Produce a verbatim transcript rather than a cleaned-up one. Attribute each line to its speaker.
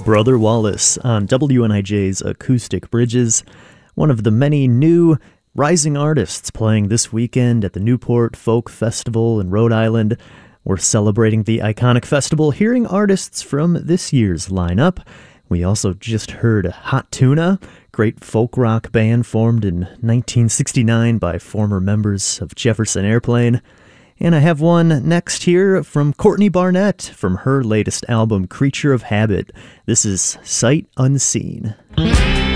Speaker 1: Brother Wallace on W N I J's Acoustic Bridges, one of the many new rising artists playing this weekend at the Newport Folk Festival in Rhode Island. We're celebrating the iconic festival, hearing artists from this year's lineup. We also just heard Hot Tuna, great folk rock band formed in nineteen sixty-nine by former members of Jefferson Airplane. And I have one next here from Courtney Barnett from her latest album, Creature of Habit. This is Sight Unseen.